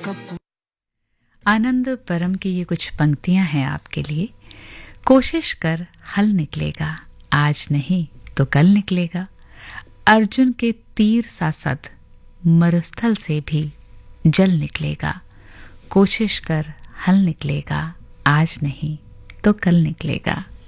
सब। आनंद परम की ये कुछ पंक्तियां हैं आपके लिए। कोशिश कर हल निकलेगा, आज नहीं तो कल निकलेगा। अर्जुन के तीर सा सद मरुस्थल से भी जल निकलेगा। कोशिश कर हल निकलेगा, आज नहीं तो कल निकलेगा।